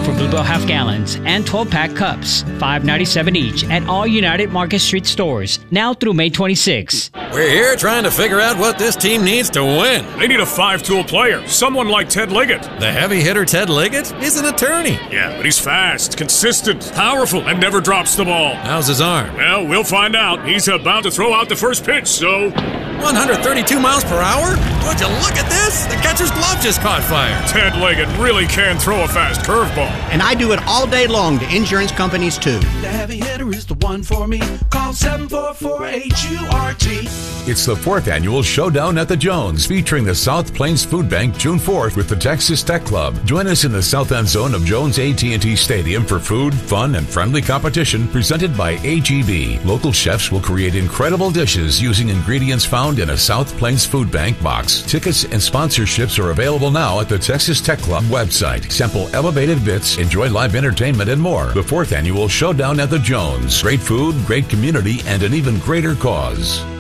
for Bluebell half gallons and 12-pack cups, $5.97 each at all United Market Street stores, now through May 26. We're here trying to figure out what this team needs to win. They need a five-tool player, someone like Ted Liggett. The heavy hitter Ted Liggett is an attorney. Yeah, but he's fast, consistent, powerful, and never drops the ball. How's his arm? Well, we'll find out. He's about to throw out the first pitch, so... 132 miles per hour? Would you look at this? The catcher's glove just caught fire. Ted Liggett really can throw a fast curveball. And I do it all day long to insurance companies, too. The heavy hitter is the one for me. Call 744-HURT. It's the 4th annual Showdown at the Jones, featuring the South Plains Food Bank June 4th with the Texas Tech Club. Join us in the south end zone of Jones AT&T Stadium for food, fun, and friendly competition presented by AGB. Local chefs will create incredible dishes using ingredients found in a South Plains Food Bank box. Tickets and sponsorships are available now at the Texas Tech Club website. Sample elevated bits, enjoy live entertainment, and more. The 4th annual Showdown at the Jones. Great food, great community, and an even greater cause.